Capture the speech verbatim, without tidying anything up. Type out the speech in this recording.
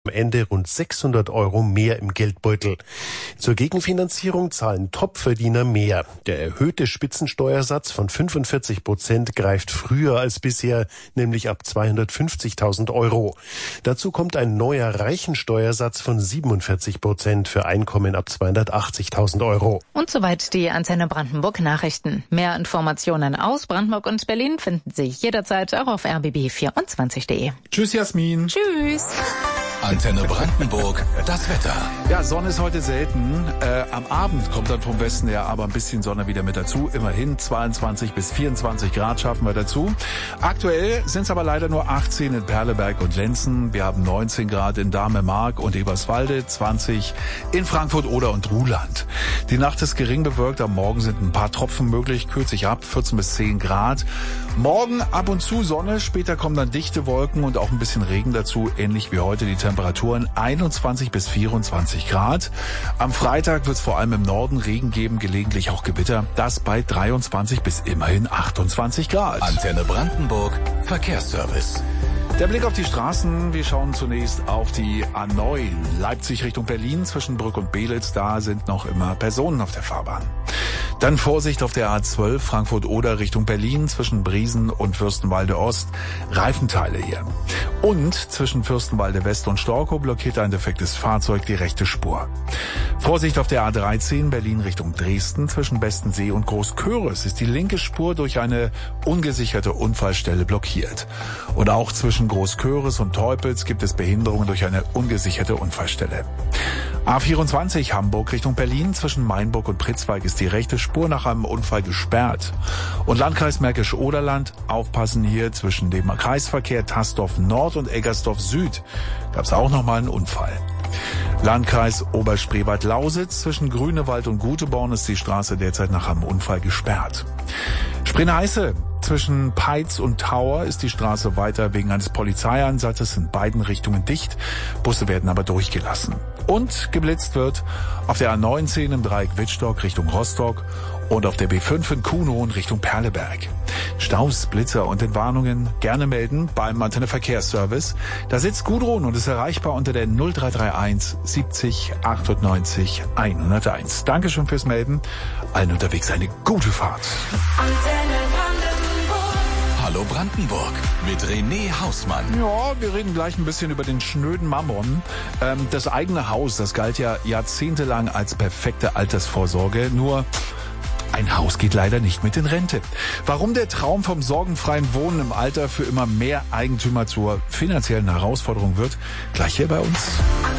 Ende rund sechshundert Euro mehr im Geldbeutel. Zur Gegenfinanzierung zahlen Topverdiener mehr. Der erhöhte Spitzensteuersatz von fünfundvierzig Prozent greift früher als bisher, nämlich ab zweihundertfünfzigtausend Euro. Dazu kommt ein neuer Reichensteuersatz von siebenundvierzig Prozent für Einkommen ab zweihundertachtzigtausend Euro. Und soweit die Antenne Brandenburg Nachrichten. Mehr Informationen aus Brandenburg und Berlin finden Sie jederzeit auch auf r b b vierundzwanzig punkt d e. Tschüss, Jasmin. Tschüss. Antenne Brandenburg, das Wetter. Ja, Sonne ist heute selten. Äh, am Abend kommt dann vom Westen her aber ein bisschen Sonne wieder mit dazu. Immerhin zweiundzwanzig bis vierundzwanzig Grad schaffen wir dazu. Aktuell sind es aber leider nur achtzehn in Perleberg und Lenzen. Wir haben neunzehn Grad in Dahme-Mark und Eberswalde, zwanzig in Frankfurt-Oder und Ruhland. Die Nacht ist gering bewölkt. Am Morgen sind ein paar Tropfen möglich. Kühlt sich ab, vierzehn bis zehn Grad. Morgen ab und zu Sonne. Später kommen dann dichte Wolken und auch ein bisschen Regen dazu. Ähnlich wie heute die Temperaturen einundzwanzig bis vierundzwanzig Grad. Am Freitag wird es vor allem im Norden Regen geben, gelegentlich auch Gewitter. Das bei dreiundzwanzig bis immerhin achtundzwanzig Grad. Antenne Brandenburg, Verkehrsservice. Der Blick auf die Straßen. Wir schauen zunächst auf die A neun. Leipzig Richtung Berlin zwischen Brück und Belitz. Da sind noch immer Personen auf der Fahrbahn. Dann Vorsicht auf der A zwölf Frankfurt-Oder Richtung Berlin zwischen Briesen und Fürstenwalde Ost. Reifenteile hier. Und zwischen Fürstenwalde West und Storkow blockiert ein defektes Fahrzeug die rechte Spur. Vorsicht auf der A dreizehn Berlin Richtung Dresden zwischen Bestensee und Großköris ist die linke Spur durch eine ungesicherte Unfallstelle blockiert. Und auch zwischen Großköris und Teupitz gibt es Behinderungen durch eine ungesicherte Unfallstelle. A vierundzwanzig Hamburg Richtung Berlin zwischen Mainburg und Pritzwalk ist die rechte Spur nach einem Unfall gesperrt. Und Landkreis Märkisch-Oderland, aufpassen hier zwischen dem Kreisverkehr Tasdorf Nord und Eggersdorf Süd gab es auch nochmal einen Unfall. Landkreis Oberspreewald-Lausitz zwischen Grünewald und Guteborn ist die Straße derzeit nach einem Unfall gesperrt. Spree-Neiße zwischen Peitz und Tauer ist die Straße weiter wegen eines Polizeieinsatzes in beiden Richtungen dicht. Busse werden aber durchgelassen. Und geblitzt wird auf der A neunzehn im Dreieck Wittstock Richtung Rostock und auf der B fünf in Kuhnow Richtung Perleberg. Staus, Blitzer und Entwarnungen gerne melden beim Antenne Verkehrsservice. Da sitzt Gudrun und ist erreichbar unter der null drei drei eins siebzig achtundneunzig hunderteins. Dankeschön fürs Melden. Allen unterwegs eine gute Fahrt. Hallo Brandenburg mit René Hausmann. Ja, wir reden gleich ein bisschen über den schnöden Mammon. Ähm, das eigene Haus, das galt ja jahrzehntelang als perfekte Altersvorsorge. Nur ein Haus geht leider nicht mit in Rente. Warum der Traum vom sorgenfreien Wohnen im Alter für immer mehr Eigentümer zur finanziellen Herausforderung wird, gleich hier bei uns.